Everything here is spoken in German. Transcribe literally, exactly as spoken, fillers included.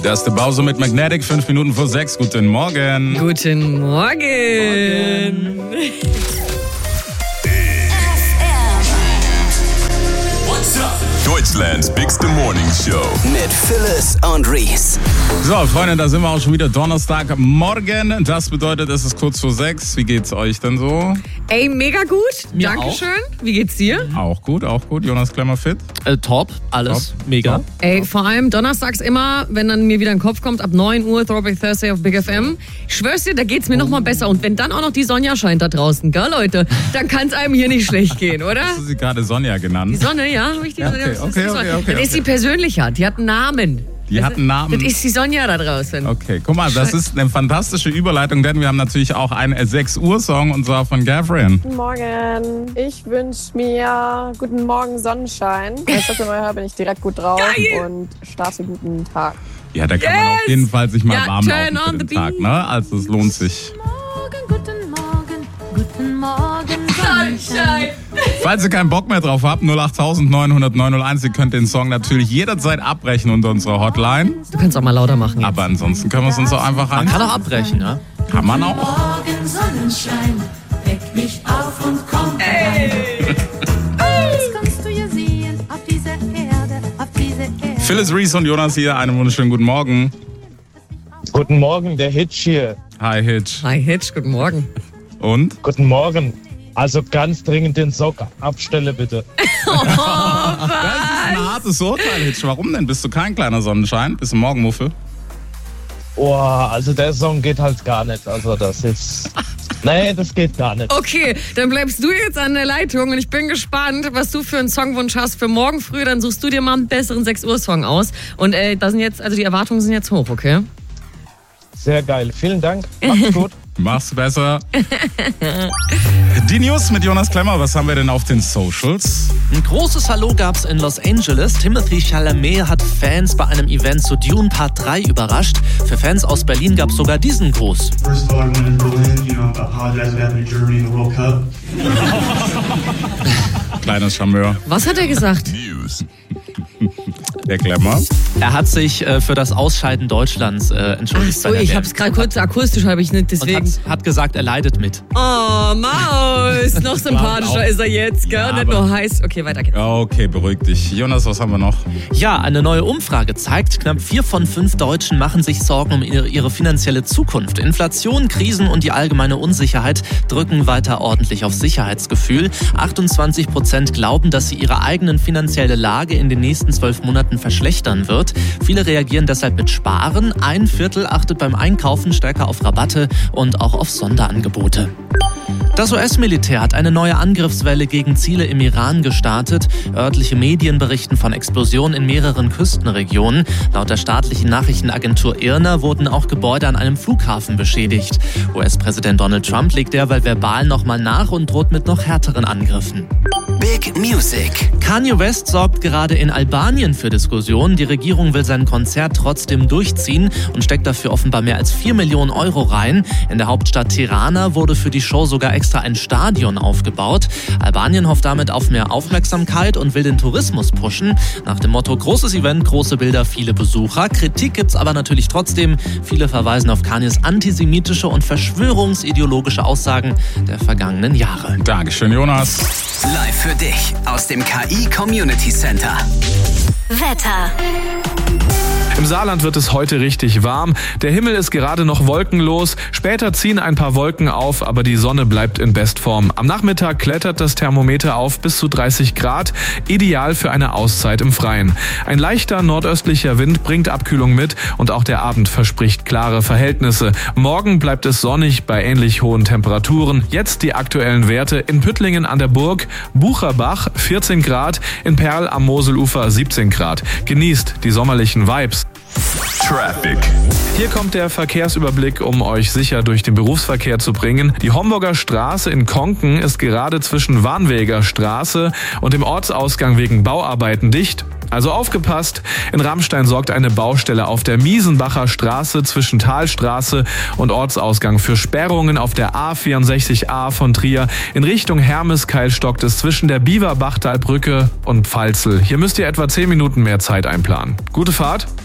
Das ist der Bause mit Magnetic, fünf Minuten vor sechs. Guten Morgen. Guten Morgen. Morgen. Deutschlands Bigste Morning Show. Mit Phyllis und Reese. So, Freunde, da sind wir auch schon wieder Donnerstagmorgen. Das bedeutet, es ist kurz vor sechs. Wie geht's euch denn so? Ey, mega gut. Mir Dankeschön. Wie geht's dir? Auch gut, auch gut. Jonas Klemmer fit? Äh, top, alles Top. mega. Top. Ey, vor allem donnerstags immer, wenn dann mir wieder in den Kopf kommt, ab neun Uhr Throwback Thursday auf Big F M. Ich schwör's dir, da geht's mir noch mal besser. Und wenn dann auch noch die Sonja scheint da draußen, gell, Leute, dann kann's einem hier nicht schlecht gehen, oder? Hast du sie gerade Sonja genannt? Die Sonne, ja? Hab ich die Ja, Sonne? okay, Das ist okay, die Sonne. okay, okay, Dann ist sie okay. persönlicher. Die hat einen Namen. Die hat einen Namen. Das ist die Sonja da draußen. Okay, guck mal, das ist eine fantastische Überleitung, denn wir haben natürlich auch einen sechs Uhr Song und zwar von Gavrian. Guten Morgen. Ich wünsche mir guten Morgen Sonnenschein. Wenn ich das immer höre, bin ich direkt gut drauf Geil. und starte guten Tag. Ja, da kann man Yes! auf jeden Fall sich mal Ja, warm turn laufen für on den the Tag, beat. ne? Also es lohnt sich. Morgen, guten Morgen, guten Morgen, Sonnenschein. Falls ihr keinen Bock mehr drauf habt, null acht neun null null neun null eins, ihr könnt den Song natürlich jederzeit abbrechen unter unserer Hotline. Du kannst auch mal lauter machen. Jetzt. Aber ansonsten können wir es uns auch einfach Man rein. kann auch abbrechen, ne? Kann man auch. Morgen, Sonnenschein, weck mich auf und komm herein. Jetzt kannst du ja sehen, auf dieser Erde, auf dieser Erde. Phyllis, Reese und Jonas hier, einen wunderschönen guten Morgen. Guten Morgen, der Hitch hier. Hi Hitch. Hi Hitch, guten Morgen. Und? Guten Morgen. Also ganz dringend den Sock abstelle, bitte. Das ist ein hartes Urteil, Hitch. Warum denn? Bist du kein kleiner Sonnenschein? Bist du Morgenmuffel? Oh, also der Song geht halt gar nicht. Also das ist... Nee, das geht gar nicht. Okay, dann bleibst du jetzt an der Leitung und ich bin gespannt, was du für einen Songwunsch hast für morgen früh. Dann suchst du dir mal einen besseren sechs Uhr Song aus. Und äh, da sind jetzt, also die Erwartungen sind jetzt hoch, okay? Sehr geil. Vielen Dank. Macht's gut. Mach's besser. Die News mit Jonas Klemmer. Was haben wir denn auf den Socials? Ein großes Hallo gab's in Los Angeles. Timothy Chalamet hat Fans bei einem Event zu Dune Part drei überrascht. Für Fans aus Berlin gab's sogar diesen Gruß. First of all, I went to Berlin, you know, apologize for happening to Germany in the World Cup. Kleines Charmeur. Was hat er gesagt? News. Der Klemmer. Er hat sich äh, für das Ausscheiden Deutschlands äh, Ach entschuldigt. so, bei der ich W M. hab's gerade kurz akustisch, habe ich nicht, Und deswegen. hat, hat gesagt, er leidet mit. Oh, Maus, noch sympathischer ist er jetzt, gell? Ja, Nicht aber- nur heiß. Okay, weiter geht's. Okay, beruhig dich. Jonas, was haben wir noch? Ja, eine neue Umfrage zeigt, knapp vier von fünf Deutschen machen sich Sorgen um ihre, ihre finanzielle Zukunft. Inflation, Krisen und die allgemeine Unsicherheit drücken weiter ordentlich auf Sicherheitsgefühl. achtundzwanzig Prozent glauben, dass sie ihre eigene finanzielle Lage in den nächsten zwölf Monaten verschlechtern wird. Viele reagieren deshalb mit Sparen. Ein Viertel achtet beim Einkaufen stärker auf Rabatte und auch auf Sonderangebote. Das U S-Militär hat eine neue Angriffswelle gegen Ziele im Iran gestartet. Örtliche Medien berichten von Explosionen in mehreren Küstenregionen. Laut der staatlichen Nachrichtenagentur I R N A wurden auch Gebäude an einem Flughafen beschädigt. U S-Präsident Donald Trump legt derweil verbal nochmal nach und droht mit noch härteren Angriffen. Big Music. Kanye West sorgt gerade in Albanien für Diskussionen. Die Regierung will sein Konzert trotzdem durchziehen und steckt dafür offenbar mehr als vier Millionen Euro rein. In der Hauptstadt Tirana wurde für die Show sogar extra ein Stadion aufgebaut. Albanien hofft damit auf mehr Aufmerksamkeit und will den Tourismus pushen. Nach dem Motto großes Event, große Bilder, viele Besucher. Kritik gibt's aber natürlich trotzdem. Viele verweisen auf Kanyes antisemitische und verschwörungsideologische Aussagen der vergangenen Jahre. Dankeschön, Jonas. Live für dich aus dem K I Community Center. Wetter. Im Saarland wird es heute richtig warm. Der Himmel ist gerade noch wolkenlos. Später ziehen ein paar Wolken auf, aber die Sonne bleibt in Bestform. Am Nachmittag klettert das Thermometer auf bis zu dreißig Grad. Ideal für eine Auszeit im Freien. Ein leichter nordöstlicher Wind bringt Abkühlung mit und auch der Abend verspricht klare Verhältnisse. Morgen bleibt es sonnig bei ähnlich hohen Temperaturen. Jetzt die aktuellen Werte in Püttlingen an der Burg, Bucherbach vierzehn Grad, in Perl am Moselufer siebzehn Grad. Genießt die sommerlichen Vibes. Traffic. Hier kommt der Verkehrsüberblick, um euch sicher durch den Berufsverkehr zu bringen. Die Homburger Straße in Konken ist gerade zwischen Warnweger Straße und dem Ortsausgang wegen Bauarbeiten dicht. Also aufgepasst, in Rammstein sorgt eine Baustelle auf der Miesenbacher Straße zwischen Talstraße und Ortsausgang für Sperrungen auf der A vierundsechzig A von Trier. In Richtung Hermeskeil stockt es zwischen der Biewerbachtalbrücke und Pfalzel. Hier müsst ihr etwa zehn Minuten mehr Zeit einplanen. Gute Fahrt!